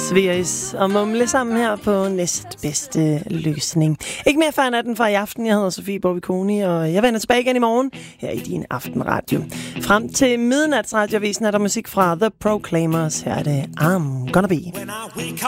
Svigeris og mumle sammen her på næstbedste løsning. Ikke mere før natten fra i aften. Jeg hedder Sofie Bobby-Koni, og jeg vender tilbage igen i morgen her i din aftenradio. Frem til midnatsradiovisen er der musik fra The Proclaimers. Her er det I'm Gonna Be.